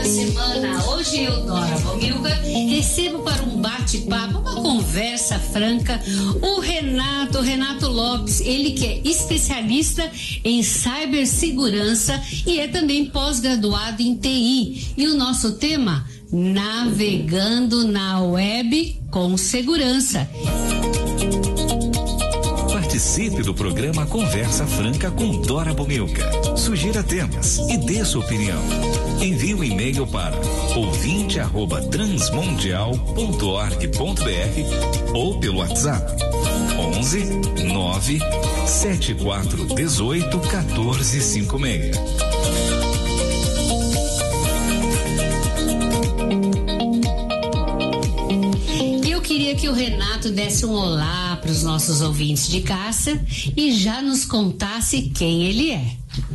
semana. Hoje eu, Dora Bomilca, recebo para um bate-papo, uma conversa franca, o Renato Lopes, ele que é especialista em cibersegurança e é também pós-graduado em TI. E o nosso tema, navegando na web com segurança. Participe do programa Conversa Franca com Dora Bomilca. Sugira temas e dê sua opinião. Envie um e-mail para ouvinte@transmundial.org.br ou pelo WhatsApp 11 9 74 18 14 56. Queria que o Renato desse um olá para os nossos ouvintes de casa e já nos contasse quem ele é.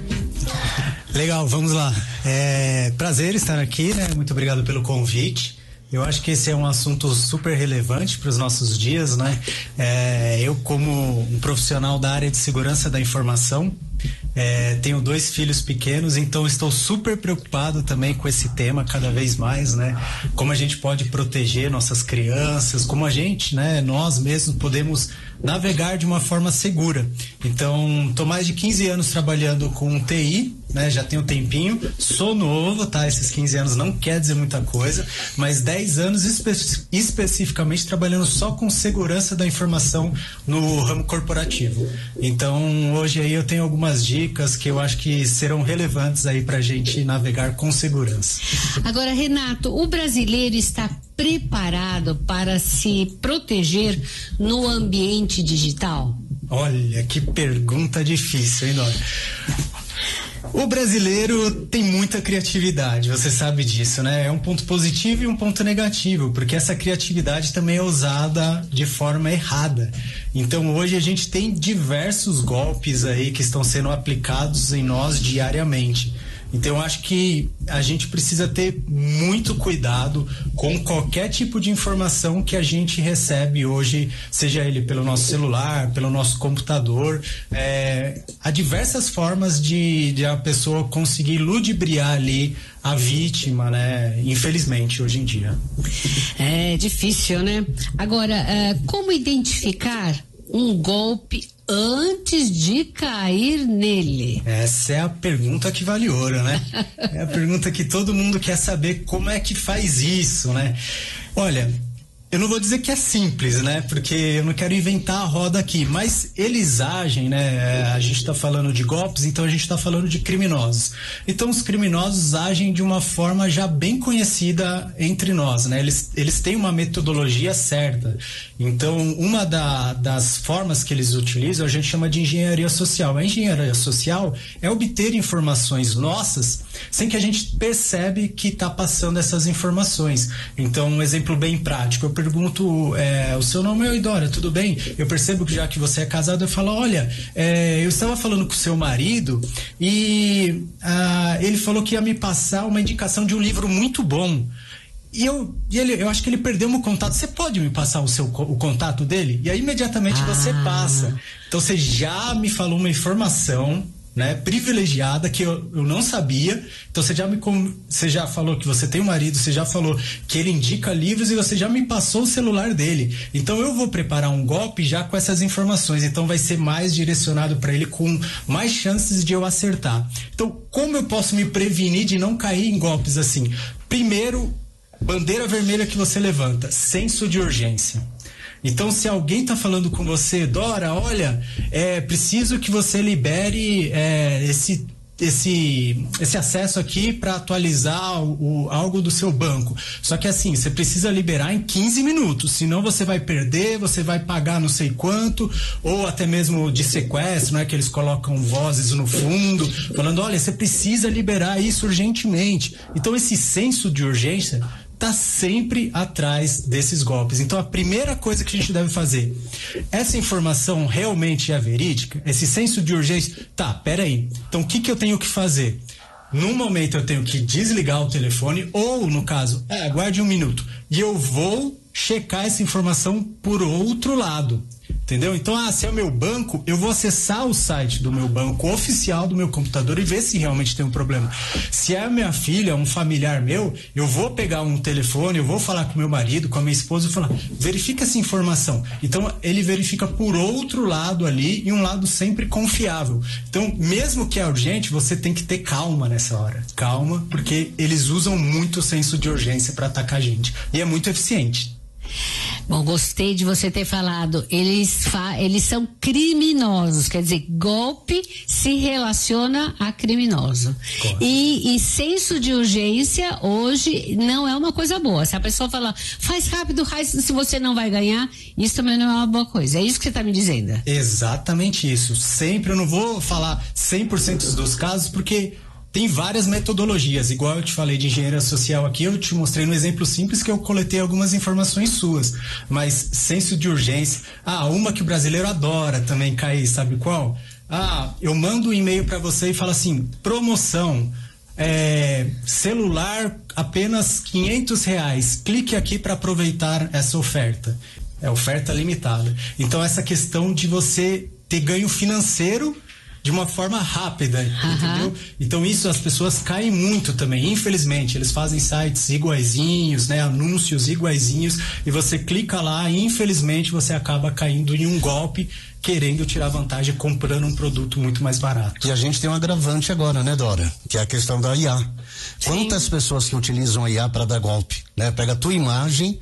Legal, vamos lá. Prazer estar aqui, né? Muito obrigado pelo convite. Eu acho que esse é um assunto super relevante para os nossos dias, né? Eu, como um profissional da área de segurança da informação, tenho 2 filhos pequenos, então estou super preocupado também com esse tema cada vez mais, né? Como a gente pode proteger nossas crianças, como a gente, né? Nós mesmos podemos navegar de uma forma segura. Então, estou mais de 15 anos trabalhando com TI, né? Já tenho um tempinho, sou novo, tá? Esses 15 anos não quer dizer muita coisa, mas 10 anos especificamente trabalhando só com segurança da informação no ramo corporativo. Então, hoje aí eu tenho algumas dicas que eu acho que serão relevantes aí pra gente navegar com segurança. Agora, Renato, o brasileiro está preparado para se proteger no ambiente digital? Olha, que pergunta difícil, hein, Dora? O brasileiro tem muita criatividade, você sabe disso, né? É um ponto positivo e um ponto negativo, porque essa criatividade também é usada de forma errada. Então hoje a gente tem diversos golpes aí que estão sendo aplicados em nós diariamente. Então eu acho que a gente precisa ter muito cuidado com qualquer tipo de informação que a gente recebe hoje, seja ele pelo nosso celular, pelo nosso computador. Há diversas formas de a pessoa conseguir ludibriar ali a vítima, né? Infelizmente, hoje em dia. É difícil, né? Agora, como identificar um golpe antes de cair nele? Essa é a pergunta que vale ouro, né? É a pergunta que todo mundo quer saber, como é que faz isso, né? Olha, eu não vou dizer que é simples, né? Porque eu não quero inventar a roda aqui, mas eles agem, né? A gente está falando de golpes, então a gente está falando de criminosos. Então os criminosos agem de uma forma já bem conhecida entre nós, né? Eles têm uma metodologia certa. Então, uma das formas que eles utilizam, a gente chama de engenharia social. A engenharia social é obter informações nossas sem que a gente percebe que está passando essas informações. Então, um exemplo bem prático, eu pergunto, o seu nome é Dora, tudo bem? Eu percebo que já que você é casado, eu falo, olha, eu estava falando com o seu marido e ele falou que ia me passar uma indicação de um livro muito bom. Eu acho que ele perdeu meu contato. Você pode me passar o contato dele? E aí imediatamente você passa. Então você já me falou uma informação, né, privilegiada que eu não sabia. Então você já falou que você tem um marido, você já falou que ele indica livros e você já me passou o celular dele. Então eu vou preparar um golpe já com essas informações. Então vai ser mais direcionado para ele, com mais chances de eu acertar. Então, como eu posso me prevenir de não cair em golpes assim? Primeiro, bandeira vermelha que você levanta, senso de urgência. Então, se alguém está falando com você, Dora, olha, preciso que você libere esse acesso aqui para atualizar algo do seu banco. Só que assim, você precisa liberar em 15 minutos, senão você vai perder, você vai pagar não sei quanto, ou até mesmo de sequestro, né? Que eles colocam vozes no fundo, falando, olha, você precisa liberar isso urgentemente. Então, esse senso de urgência está sempre atrás desses golpes. Então, a primeira coisa que a gente deve fazer, essa informação realmente é verídica? Esse senso de urgência? Tá, peraí. Então, o que eu tenho que fazer? Num momento eu tenho que desligar o telefone, ou no caso, aguarde um minuto, e eu vou checar essa informação por outro lado. Entendeu? Então, se é o meu banco, eu vou acessar o site do meu banco oficial do meu computador e ver se realmente tem um problema. Se é a minha filha, um familiar meu, eu vou pegar um telefone, eu vou falar com meu marido, com a minha esposa e falar, verifica essa informação. Então, ele verifica por outro lado ali e um lado sempre confiável. Então, mesmo que é urgente, você tem que ter calma nessa hora. Calma, porque eles usam muito o senso de urgência para atacar a gente. E é muito eficiente. Bom, gostei de você ter falado. Eles são criminosos, quer dizer, golpe se relaciona a criminoso. E senso de urgência hoje não é uma coisa boa. Se a pessoa falar, faz rápido, se você não vai ganhar, isso também não é uma boa coisa. É isso que você está me dizendo? Exatamente isso. Sempre, eu não vou falar 100% dos casos, porque tem várias metodologias, igual eu te falei de engenharia social aqui, eu te mostrei no exemplo simples que eu coletei algumas informações suas, mas senso de urgência, uma que o brasileiro adora também cair, sabe qual? Eu mando um e-mail para você e falo assim, promoção, celular apenas R$500, clique aqui para aproveitar essa oferta, é oferta limitada. Então essa questão de você ter ganho financeiro de uma forma rápida, entendeu? Então isso as pessoas caem muito também, infelizmente, eles fazem sites iguaizinhos, né, anúncios iguaizinhos, e você clica lá e infelizmente você acaba caindo em um golpe, querendo tirar vantagem, comprando um produto muito mais barato. E a gente tem um agravante agora, né, Dora? Que é a questão da IA. Sim. Quantas pessoas que utilizam a IA para dar golpe, né? Pega a tua imagem,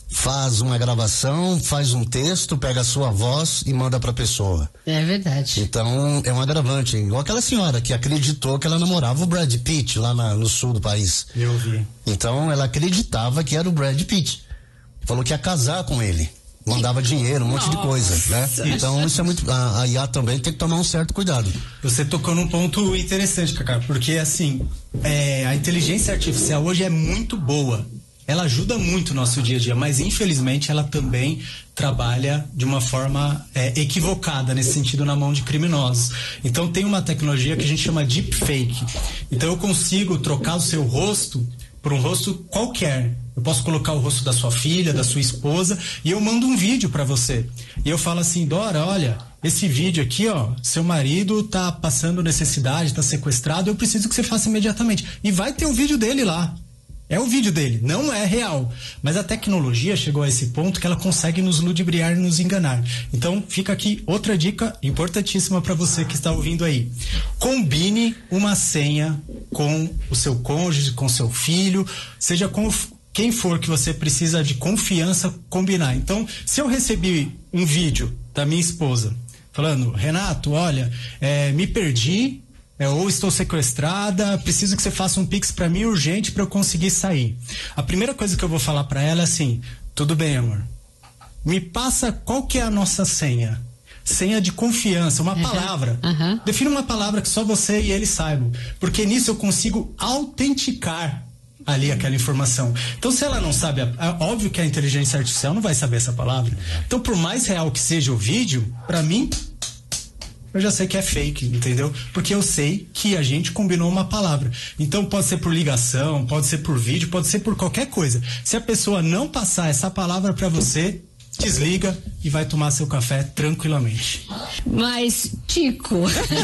faz uma gravação, faz um texto, pega a sua voz e manda pra pessoa. É verdade. Então, é um agravante. Igual aquela senhora que acreditou que ela namorava o Brad Pitt lá no sul do país. Eu vi. Então, ela acreditava que era o Brad Pitt. Falou que ia casar com ele. Mandava dinheiro, um monte de coisa, né? Então, isso é muito... A IA também tem que tomar um certo cuidado. Você tocou num ponto interessante, Cacá, porque, assim, a inteligência artificial hoje é muito boa. Ela ajuda muito o nosso dia a dia, mas infelizmente ela também trabalha de uma forma equivocada, nesse sentido, na mão de criminosos. Então tem uma tecnologia que a gente chama deepfake. Então eu consigo trocar o seu rosto por um rosto qualquer. Eu posso colocar o rosto da sua filha, da sua esposa, e eu mando um vídeo para você. E eu falo assim, Dora, olha, esse vídeo aqui, seu marido tá passando necessidade, tá sequestrado, eu preciso que você faça imediatamente. E vai ter o vídeo dele lá. É o vídeo dele, não é real. Mas a tecnologia chegou a esse ponto que ela consegue nos ludibriar e nos enganar. Então, fica aqui outra dica importantíssima para você que está ouvindo aí. Combine uma senha com o seu cônjuge, com seu filho, seja com quem for que você precisa de confiança combinar. Então, se eu recebi um vídeo da minha esposa falando, Renato, olha, me perdi, ou estou sequestrada, preciso que você faça um Pix para mim urgente para eu conseguir sair. A primeira coisa que eu vou falar para ela é assim, tudo bem, amor, me passa qual que é a nossa senha. Senha de confiança, uma palavra. Defina uma palavra que só você e ele saibam, porque nisso eu consigo autenticar ali aquela informação. Então, se ela não sabe, óbvio que a inteligência artificial não vai saber essa palavra. Então, por mais real que seja o vídeo, para mim, eu já sei que é fake, entendeu? Porque eu sei que a gente combinou uma palavra. Então pode ser por ligação, pode ser por vídeo, pode ser por qualquer coisa. Se a pessoa não passar essa palavra para você, desliga e vai tomar seu café tranquilamente. Mas, Tico,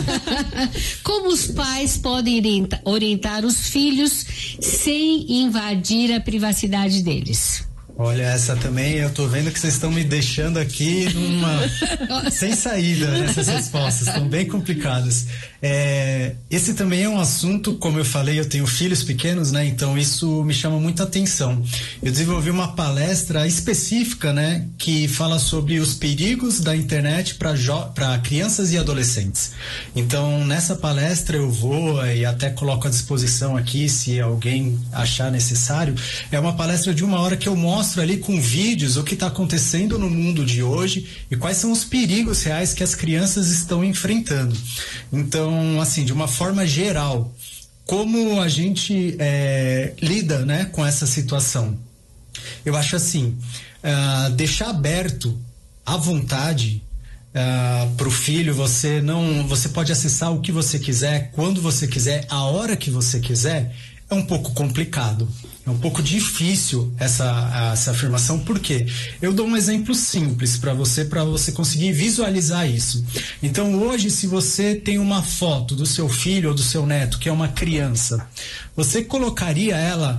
como os pais podem orientar os filhos sem invadir a privacidade deles? Olha, essa também, eu tô vendo que vocês estão me deixando aqui sem saída nessas respostas, estão bem complicadas. Esse também é um assunto, como eu falei, eu tenho filhos pequenos, né? Então isso me chama muita atenção. Eu desenvolvi uma palestra específica, né? Que fala sobre os perigos da internet para crianças e adolescentes. Então, nessa palestra eu vou e até coloco à disposição aqui, se alguém achar necessário. É uma palestra de 1 hora que eu mostro ali com vídeos o que está acontecendo no mundo de hoje e quais são os perigos reais que as crianças estão enfrentando. Então, assim, de uma forma geral, como a gente lida, né, com essa situação? Eu acho assim, deixar aberto à vontade para o filho, você pode acessar o que você quiser, quando você quiser, a hora que você quiser, é um pouco complicado. É um pouco difícil essa afirmação, porque eu dou um exemplo simples para você conseguir visualizar isso. Então, hoje, se você tem uma foto do seu filho ou do seu neto, que é uma criança, você colocaria ela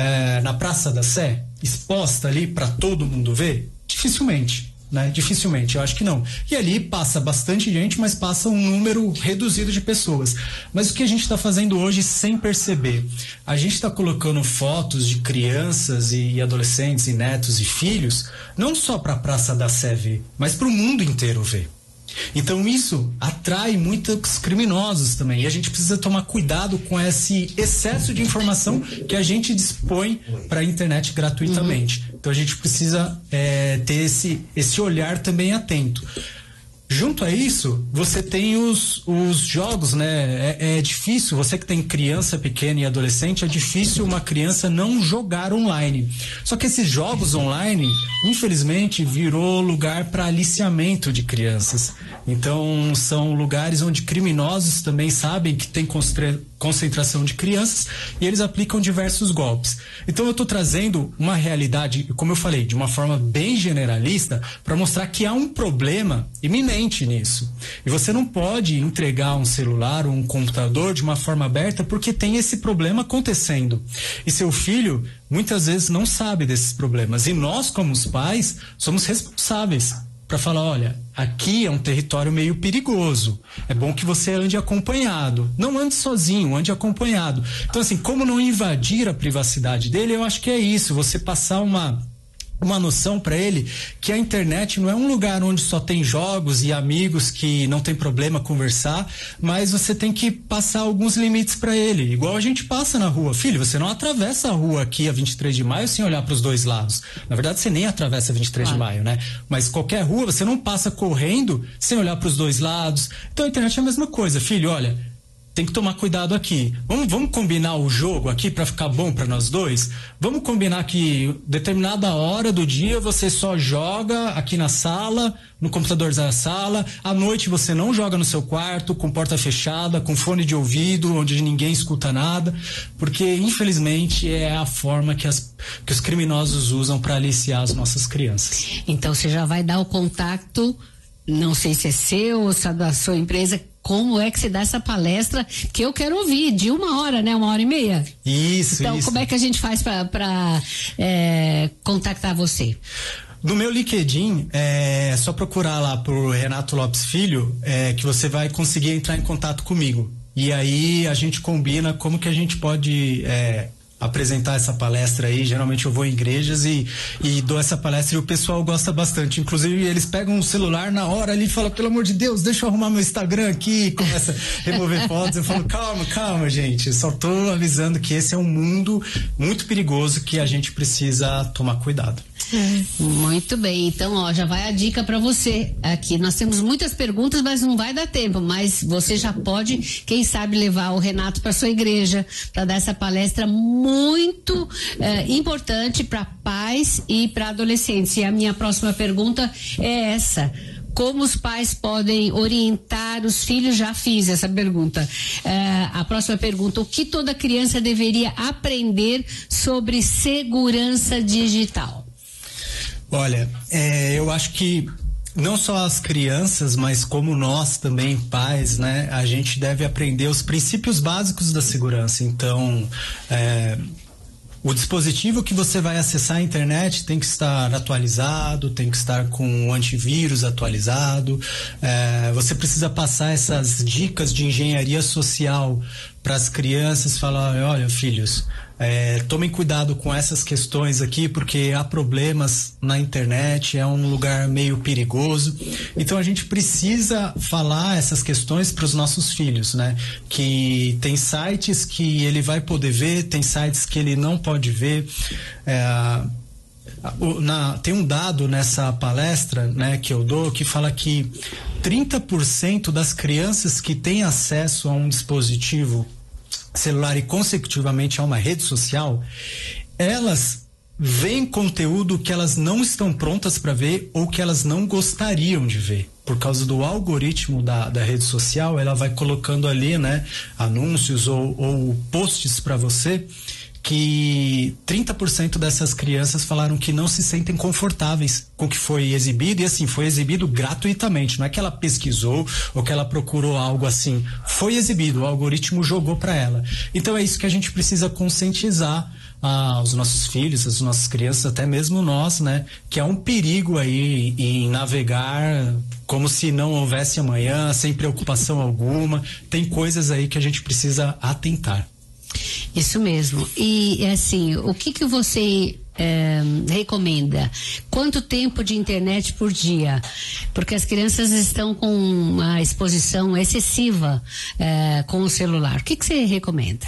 na Praça da Sé, exposta ali para todo mundo ver? Dificilmente. Né? Dificilmente, eu acho que não. E ali passa bastante gente, mas passa um número reduzido de pessoas. Mas o que a gente está fazendo hoje sem perceber? A gente está colocando fotos de crianças e adolescentes e netos e filhos, não só para a Praça da Sé ver, mas para o mundo inteiro ver. Então isso atrai muitos criminosos também, e a gente precisa tomar cuidado com esse excesso de informação que a gente dispõe para a internet gratuitamente. Então a gente precisa ter esse olhar também atento. Junto a isso, você tem os jogos, né? É difícil, você que tem criança pequena e adolescente, é difícil uma criança não jogar online. Só que esses jogos online, infelizmente, virou lugar para aliciamento de crianças. Então, são lugares onde criminosos também sabem que tem concentração de crianças e eles aplicam diversos golpes. Então, eu estou trazendo uma realidade, como eu falei, de uma forma bem generalista, para mostrar que há um problema iminente nisso. E você não pode entregar um celular ou um computador de uma forma aberta porque tem esse problema acontecendo. E seu filho muitas vezes não sabe desses problemas. E nós, como os pais, somos responsáveis para falar, olha, aqui é um território meio perigoso. É bom que você ande acompanhado. Não ande sozinho, ande acompanhado. Então, assim, como não invadir a privacidade dele, eu acho que é isso. Você passar uma noção para ele que a internet não é um lugar onde só tem jogos e amigos que não tem problema conversar, mas você tem que passar alguns limites para ele, igual a gente passa na rua. Filho, você não atravessa a rua aqui a 23 de maio sem olhar para os dois lados. Na verdade, você nem atravessa a 23 de maio, né? Mas qualquer rua você não passa correndo sem olhar para os dois lados. Então a internet é a mesma coisa. Filho, olha, tem que tomar cuidado aqui. Vamos combinar o jogo aqui para ficar bom para nós dois? Vamos combinar que determinada hora do dia você só joga aqui na sala, no computador da sala. À noite você não joga no seu quarto, com porta fechada, com fone de ouvido, onde ninguém escuta nada. Porque, infelizmente, é a forma que os criminosos usam para aliciar as nossas crianças. Então, você já vai dar o contato, não sei se é seu ou se é da sua empresa. Como é que se dá essa palestra que eu quero ouvir, de 1 hora, né? 1h30? Isso, então, isso. Como é que a gente faz para contactar você? No meu LinkedIn, é só procurar lá por Renato Lopes Filho, que você vai conseguir entrar em contato comigo. E aí a gente combina como que a gente pode apresentar essa palestra aí. Geralmente eu vou em igrejas e dou essa palestra e o pessoal gosta bastante. Inclusive, eles pegam o celular na hora ali e falam, pelo amor de Deus, deixa eu arrumar meu Instagram aqui, e começa a remover fotos. Eu falo, calma, gente, eu só tô avisando que esse é um mundo muito perigoso que a gente precisa tomar cuidado. Muito bem, então já vai a dica para você aqui. Nós temos muitas perguntas, mas não vai dar tempo, mas você já pode, quem sabe, levar o Renato para sua igreja para dar essa palestra muito importante para pais e para adolescentes. E a minha próxima pergunta é essa: como os pais podem orientar os filhos? Já fiz essa pergunta. A próxima pergunta: o que toda criança deveria aprender sobre segurança digital? Olha, eu acho que não só as crianças, mas como nós também, pais, né? A gente deve aprender os princípios básicos da segurança. Então, o dispositivo que você vai acessar a internet tem que estar atualizado, tem que estar com o antivírus atualizado. Você precisa passar essas dicas de engenharia social para as crianças, falar, olha, filhos, tomem cuidado com essas questões aqui, porque há problemas na internet, é um lugar meio perigoso. Então a gente precisa falar essas questões para os nossos filhos, né? Que tem sites que ele vai poder ver, tem sites que ele não pode ver. Tem um dado nessa palestra, né, que eu dou, que fala que 30% das crianças que têm acesso a um dispositivo celular e consecutivamente a uma rede social, elas veem conteúdo que elas não estão prontas para ver ou que elas não gostariam de ver. Por causa do algoritmo da rede social, ela vai colocando ali, né, anúncios ou posts para você, que 30% dessas crianças falaram que não se sentem confortáveis com o que foi exibido, e assim, foi exibido gratuitamente, não é que ela pesquisou ou que ela procurou algo assim, foi exibido, o algoritmo jogou para ela. Então é isso que a gente precisa conscientizar os nossos filhos, as nossas crianças, até mesmo nós, né, que há um perigo aí em navegar como se não houvesse amanhã, sem preocupação alguma. Tem coisas aí que a gente precisa atentar. Isso mesmo. E assim, o que você recomenda? Quanto tempo de internet por dia? Porque as crianças estão com uma exposição excessiva com o celular. O que você recomenda?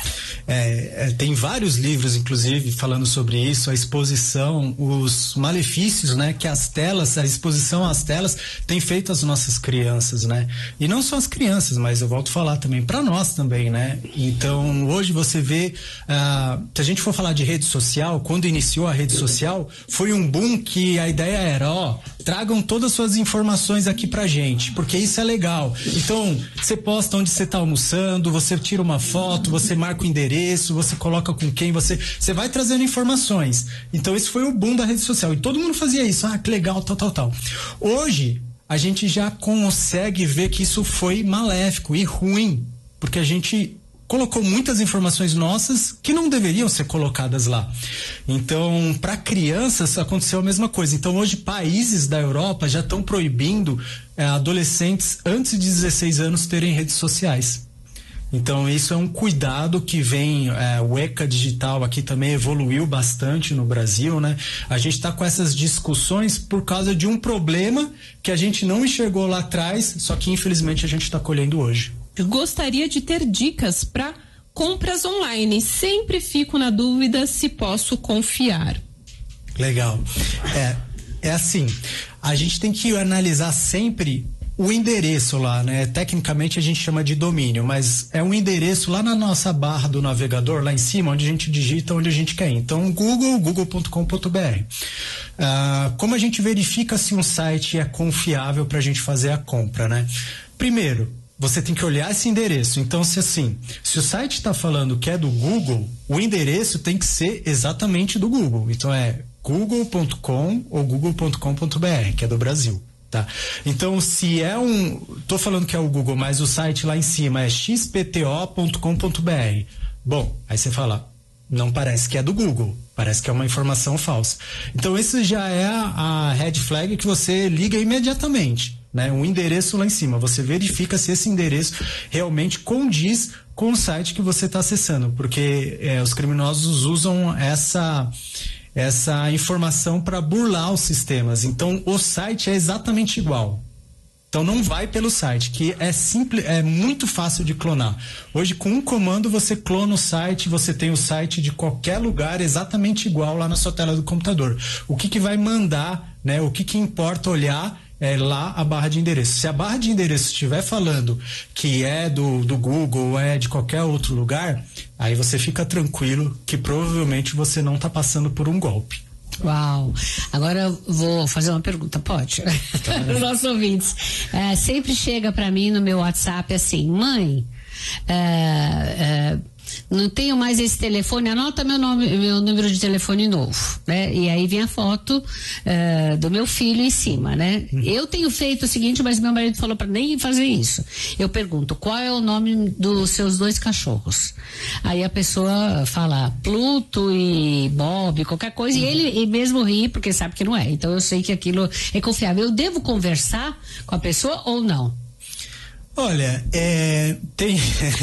Tem vários livros, inclusive, falando sobre isso, a exposição, os malefícios, né, que a exposição às telas tem feito às nossas crianças, né? E não só as crianças, mas eu volto a falar também para nós também, né? Então, hoje você vê, se a gente for falar de rede social, quando iniciou a rede social, foi um boom que a ideia era, tragam todas as suas informações aqui pra gente, porque isso é legal. Então, você posta onde você tá almoçando, você tira uma foto, você marca o endereço, você coloca com quem, você vai trazendo informações. Então, esse foi o boom da rede social. E todo mundo fazia isso. Que legal, tal. Hoje, a gente já consegue ver que isso foi maléfico e ruim, porque a gente colocou muitas informações nossas que não deveriam ser colocadas lá. Então, para crianças aconteceu a mesma coisa. Então, hoje países da Europa já estão proibindo adolescentes antes de 16 anos terem redes sociais. Então, isso é um cuidado que vem, o ECA Digital aqui também evoluiu bastante no Brasil, né? A gente está com essas discussões por causa de um problema que a gente não enxergou lá atrás, só que infelizmente a gente está colhendo hoje. Eu gostaria de ter dicas para compras online. Sempre fico na dúvida se posso confiar. Legal. É assim, a gente tem que analisar sempre o endereço lá, né? Tecnicamente a gente chama de domínio, mas é um endereço lá na nossa barra do navegador, lá em cima, onde a gente digita onde a gente quer ir. Então, google.com.br. Como a gente verifica se um site é confiável para a gente fazer a compra, né? Primeiro, você tem que olhar esse endereço. Então, se o site está falando que é do Google, o endereço tem que ser exatamente do Google. Então, é google.com ou google.com.br, que é do Brasil. Tá? Então, se tô falando que é o Google, mas o site lá em cima é xpto.com.br. Bom, aí você fala, não parece que é do Google, parece que é uma informação falsa. Então, isso já é a red flag que você liga imediatamente, né? Um endereço lá em cima, você verifica se esse endereço realmente condiz com o site que você está acessando, porque os criminosos usam essa informação para burlar os sistemas. Então, o site é exatamente igual. Então, não vai pelo site, que é simples, é muito fácil de clonar. Hoje, com um comando, você clona o site, você tem o site de qualquer lugar exatamente igual lá na sua tela do computador. O que vai mandar, né? O que importa olhar é lá a barra de endereço. Se a barra de endereço estiver falando que é do Google ou é de qualquer outro lugar, aí você fica tranquilo que provavelmente você não está passando por um golpe. Uau! Agora eu vou fazer uma pergunta, pode? Os nossos ouvintes. Sempre chega para mim no meu WhatsApp assim, mãe, não tenho mais esse telefone, anota meu número de telefone novo, né? E aí vem a foto do meu filho em cima, né? Eu tenho feito o seguinte, mas meu marido falou para nem fazer isso. Eu pergunto, qual é o nome dos seus 2 cachorros? Aí a pessoa fala Pluto e Bob, qualquer coisa, e ele mesmo ri, porque sabe que não é. Então eu sei que aquilo é confiável. Eu devo conversar com a pessoa ou não? Olha, tem...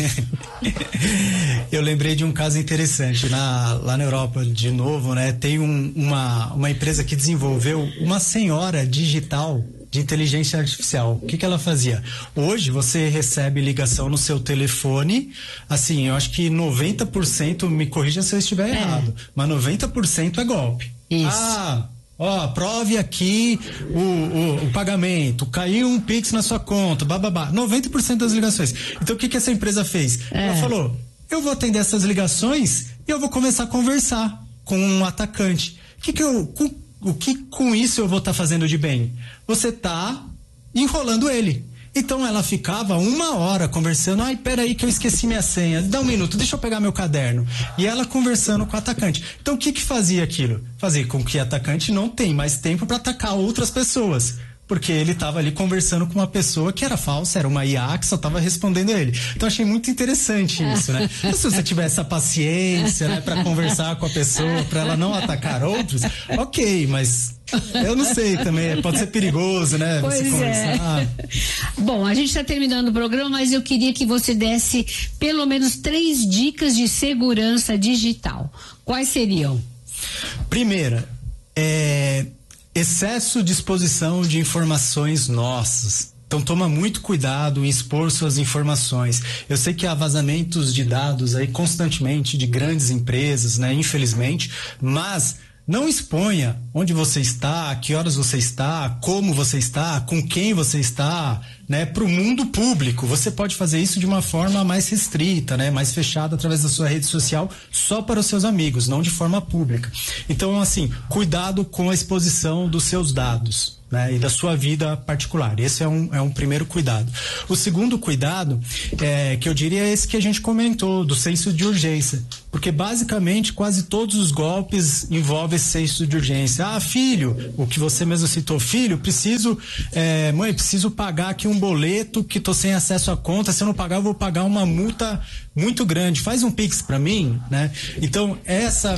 Eu lembrei de um caso interessante. Lá na Europa, de novo, né? Tem uma empresa que desenvolveu uma senhora digital de inteligência artificial. O que ela fazia? Hoje você recebe ligação no seu telefone, assim, eu acho que 90%, me corrija se eu estiver errado, mas 90% é golpe. Isso. Prove aqui o pagamento, caiu um Pix na sua conta, bababá. 90% das ligações. Então, o que essa empresa fez? Ela falou, eu vou atender essas ligações e eu vou começar a conversar com um atacante. O que com isso eu vou estar fazendo de bem? Você está enrolando ele. Então ela ficava 1 hora conversando, peraí que eu esqueci minha senha, dá 1 minuto, deixa eu pegar meu caderno. E ela conversando com o atacante. Então o que fazia aquilo? Fazia com que o atacante não tenha mais tempo para atacar outras pessoas. Porque ele estava ali conversando com uma pessoa que era falsa, era uma IA que só estava respondendo a ele. Então achei muito interessante isso, né? Então, se você tiver essa paciência, né, para conversar com a pessoa, para ela não atacar outros, ok, mas eu não sei também, pode ser perigoso, né? Você conversar. Bom, a gente está terminando o programa, mas eu queria que você desse pelo menos 3 dicas de segurança digital. Quais seriam? Primeira, excesso de exposição de informações nossas. Então toma muito cuidado em expor suas informações. Eu sei que há vazamentos de dados aí constantemente de grandes empresas, né? Infelizmente, mas não exponha onde você está, a que horas você está, como você está, com quem você está, né, para o mundo público. Você pode fazer isso de uma forma mais restrita, né, mais fechada através da sua rede social, só para os seus amigos, não de forma pública. Então, assim, cuidado com a exposição dos seus dados, né, e da sua vida particular. Esse é um primeiro cuidado. O segundo cuidado, que eu diria, é esse que a gente comentou, do senso de urgência. Porque basicamente quase todos os golpes envolvem esse senso de urgência. Filho, o que você mesmo citou, filho, mãe, preciso pagar aqui um boleto que tô sem acesso à conta, se eu não pagar eu vou pagar uma multa muito grande, faz um Pix para mim, né? Então essa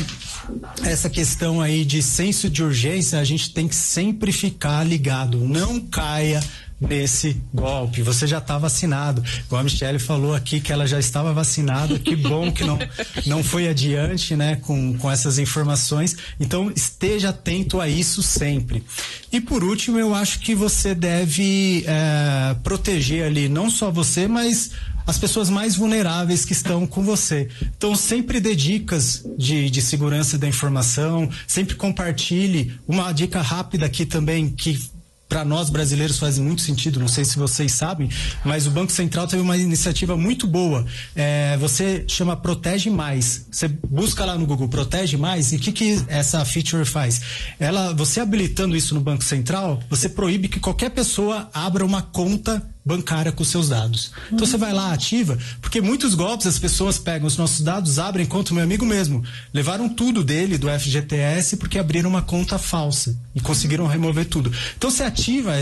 questão aí de senso de urgência, a gente tem que sempre ficar ligado, não caia nesse golpe. Você já está vacinado, igual a Michele falou aqui que ela já estava vacinada, que bom que não foi adiante, né, com essas informações. Então esteja atento a isso sempre. E por último, eu acho que você deve proteger ali não só você, mas as pessoas mais vulneráveis que estão com você. Então sempre dê dicas de segurança da informação, sempre compartilhe. Uma dica rápida aqui também que para nós brasileiros faz muito sentido, não sei se vocês sabem, mas o Banco Central teve uma iniciativa muito boa. Você chama Protege Mais. Você busca lá no Google Protege Mais e o que essa feature faz? Você habilitando isso no Banco Central, você proíbe que qualquer pessoa abra uma conta bancária com seus dados. Então você vai lá, ativa, porque muitos golpes as pessoas pegam os nossos dados, abrem conta, meu amigo mesmo, levaram tudo dele do FGTS porque abriram uma conta falsa e conseguiram remover tudo. Então você ativa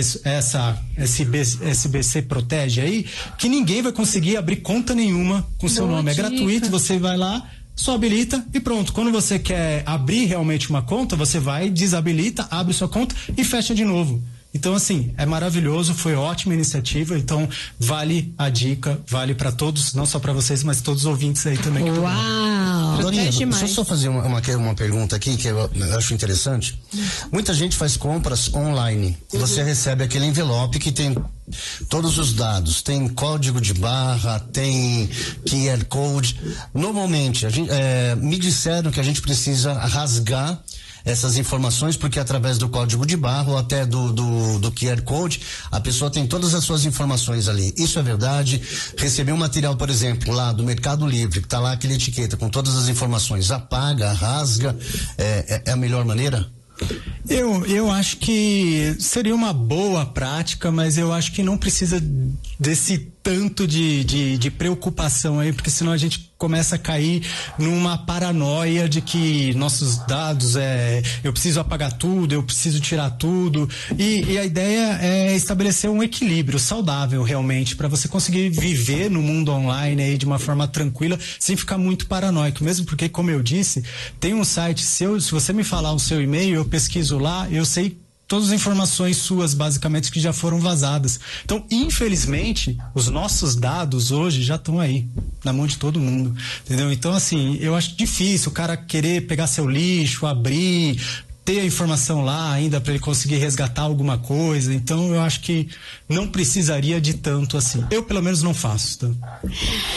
SBC Protege aí, que ninguém vai conseguir abrir conta nenhuma com seu nome. É gratuito, você vai lá, só habilita e pronto. Quando você quer abrir realmente uma conta, você vai, desabilita, abre sua conta e fecha de novo. Então, assim, é maravilhoso, foi ótima iniciativa, então vale a dica, vale para todos, não só para vocês, mas todos os ouvintes aí também. Uau! Dorinha, deixa eu só fazer uma pergunta aqui que eu acho interessante. Muita gente faz compras online. Você recebe aquele envelope que tem todos os dados, tem código de barra, tem QR Code. Normalmente, me disseram que a gente precisa rasgar essas informações, porque através do código de barra ou até do QR Code, a pessoa tem todas as suas informações ali. Isso é verdade? Receber um material, por exemplo, lá do Mercado Livre, que tá lá aquela etiqueta com todas as informações, apaga, rasga, é a melhor maneira? Eu acho que seria uma boa prática, mas eu acho que não precisa desse tanto de preocupação aí, porque senão a gente começa a cair numa paranoia de que nossos dados eu preciso apagar tudo, eu preciso tirar tudo, e a ideia é estabelecer um equilíbrio saudável realmente, para você conseguir viver no mundo online aí de uma forma tranquila, sem ficar muito paranoico, mesmo porque, como eu disse, tem um site seu, se você me falar o seu e-mail, eu pesquiso lá, eu sei todas as informações suas, basicamente, que já foram vazadas. Então, infelizmente, os nossos dados hoje já estão aí, na mão de todo mundo, entendeu? Então, assim, eu acho difícil o cara querer pegar seu lixo, abrir, ter a informação lá ainda para ele conseguir resgatar alguma coisa. Então, eu acho que não precisaria de tanto assim. Eu, pelo menos, não faço. Tá?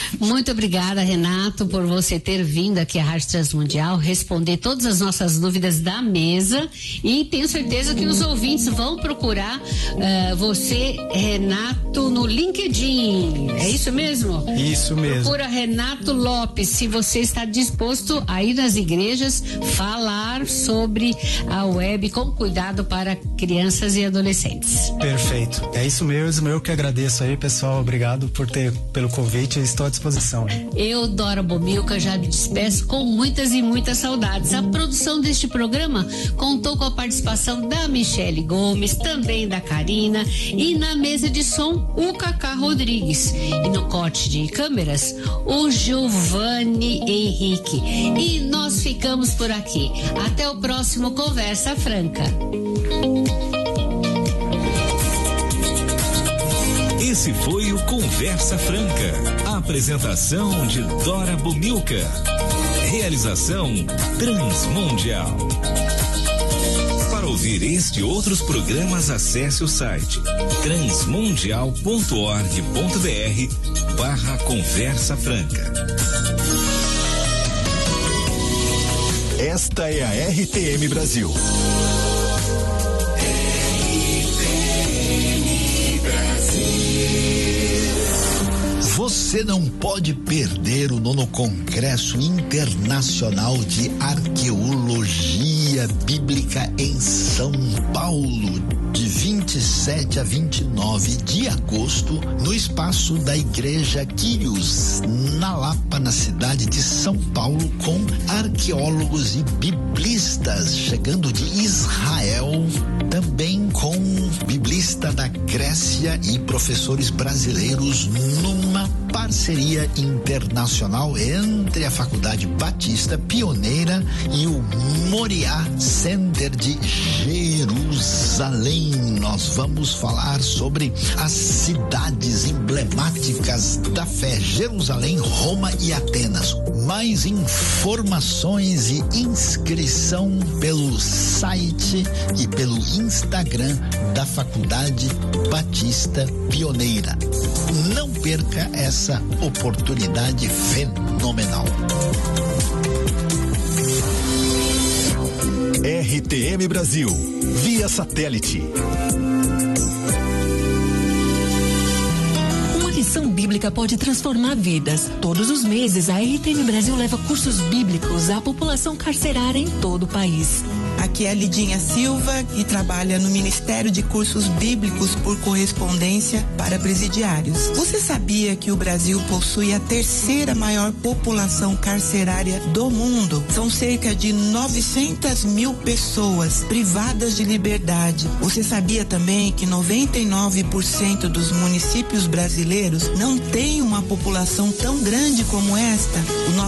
Muito obrigada, Renato, por você ter vindo aqui à Rádio Transmundial, responder todas as nossas dúvidas da mesa, e tenho certeza que os ouvintes vão procurar você, Renato, no LinkedIn. É isso mesmo? Isso mesmo. Procura Renato Lopes, se você está disposto a ir nas igrejas falar sobre a web com cuidado para crianças e adolescentes. Perfeito. É isso mesmo. Eu que agradeço aí, pessoal. Obrigado pelo convite. Estou à disposição. Eu, Dora Bomilca, já me despeço com muitas e muitas saudades. A produção deste programa contou com a participação da Michele Gomes, também da Karina, e na mesa de som o Cacá Rodrigues, e no corte de câmeras o Giovanni Henrique. E nós ficamos por aqui. Até o próximo Conversa Franca. Esse foi o Conversa Franca. A apresentação de Dora Bomilca. Realização Transmundial. Para ouvir este e outros programas, acesse o site transmundial.org.br/Conversa Franca. Esta é a RTM Brasil. Você não pode perder o 9º Congresso Internacional de Arqueologia Bíblica em São Paulo, de 27 a 29 de agosto, no espaço da Igreja Quírios, na Lapa, na cidade de São Paulo, com arqueólogos e biblistas chegando de Israel, também com biblista da Grécia e professores brasileiros, numa parceria internacional entre a Faculdade Batista Pioneira e o Moriá Center de Jerusalém. Nós vamos falar sobre as cidades emblemáticas da fé: Jerusalém, Roma e Atenas. Mais informações e inscrição pelo site e pelo Instagram da Faculdade Batista Pioneira. Não perca essa oportunidade fenomenal. RTM Brasil, via satélite. Uma lição bíblica pode transformar vidas. Todos os meses, a RTM Brasil leva cursos bíblicos à população carcerária em todo o país. Aqui é a Lidinha Silva, que trabalha no Ministério de Cursos Bíblicos por Correspondência para Presidiários. Você sabia que o Brasil possui a 3ª maior população carcerária do mundo? São cerca de 900 mil pessoas privadas de liberdade. Você sabia também que 99% dos municípios brasileiros não têm uma população tão grande como esta? O